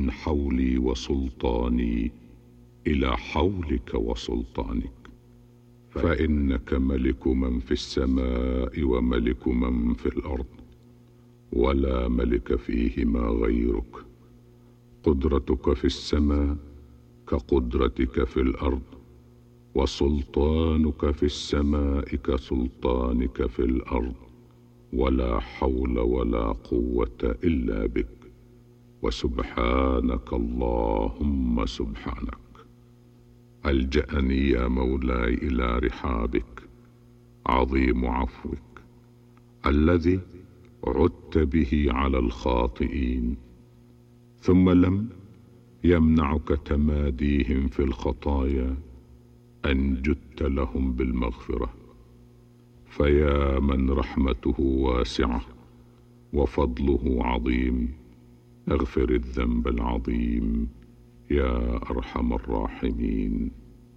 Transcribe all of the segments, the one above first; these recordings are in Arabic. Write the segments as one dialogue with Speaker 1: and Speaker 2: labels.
Speaker 1: من حولي وسلطاني إلى حولك وسلطانك، فإنك ملك من في السماء وملك من في الأرض، ولا ملك فيهما غيرك. قدرتك في السماء كقدرتك في الأرض، وسلطانك في السماء كسلطانك في الأرض، ولا حول ولا قوة إلا بك. وسبحانك اللهم سبحانك. ألجأني يا مولاي إلى رحابك، عظيم عفوك الذي عدت به على الخاطئين، ثم لم يمنعك تماديهم في الخطايا أن جدت لهم بالمغفرة. فيا من رحمته واسعة وفضله عظيم، اغفر الذنب العظيم يا أرحم الراحمين.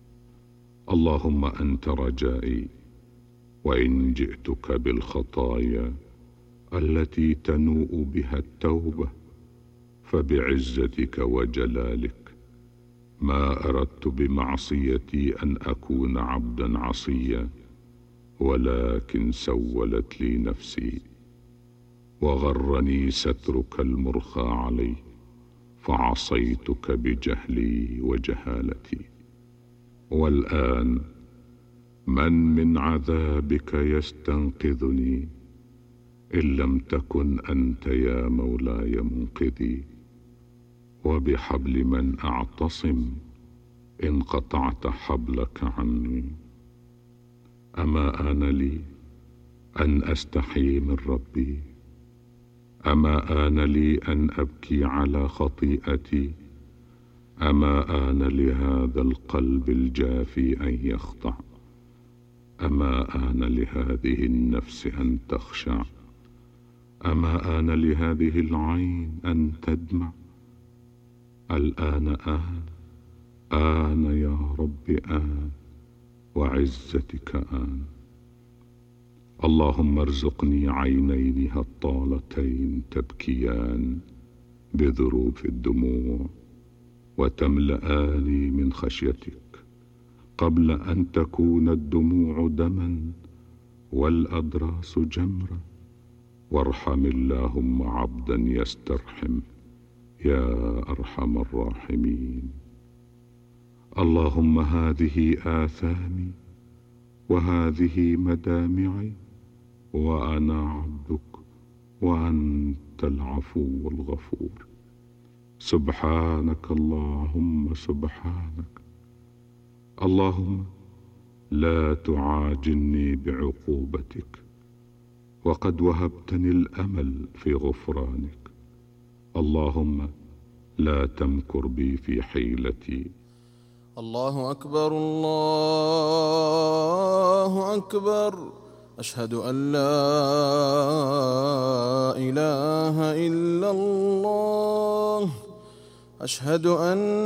Speaker 1: اللهم أنت رجائي، وإن جئتك بالخطايا التي تنوء بها التوبة فبعزتك وجلالك ما أردت بمعصيتي أن أكون عبدا عصيا، ولكن سولت لي نفسي وغرني سترك المرخى علي، فعصيتك بجهلي وجهالتي. والآن من عذابك يستنقذني إن لم تكن أنت يا مولاي منقذي؟ وبحبل من أعتصم إن قطعت حبلك عني؟ أما آن لي أن أستحي من ربي؟ أما آن لي أن أبكي على خطيئتي؟ أما آن لهذا القلب الجافي أن يخضع؟ أما آن لهذه النفس أن تخشع؟ أما آن لهذه العين أن تدمع؟ الآن آن يا رب، آن وعزتك آن. اللهم ارزقني عينين هطالتين تبكيان بذروف الدموع، وتملآني من خشيتك قبل أن تكون الدموع دما والأضراس جمرا. وارحم اللهم عبدا يسترحم يا أرحم الراحمين. اللهم هذه آثامي وهذه مدامعي، وأنا عبدك وأنت العفو الغفور. سبحانك اللهم سبحانك. اللهم لا تعاجلني بعقوبتك، وقد وهبتني الأمل في غفرانك. اللهم لا تمكر بي في حيلتي.
Speaker 2: الله أكبر، الله أكبر. أشهد أن لا إله إلا الله. أشهد أن